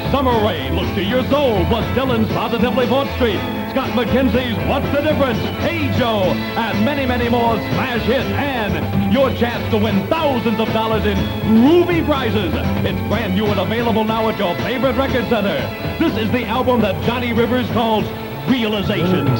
Summer Rain, Look to Your Soul, plus Dylan's Positively 4th Street, Scott McKenzie's What's the Difference, Hey Joe, and many, many more smash hits, and your chance to win thousands of dollars in Ruby prizes. It's brand new and available now at your favorite record center. This is the album that Johnny Rivers calls Realization.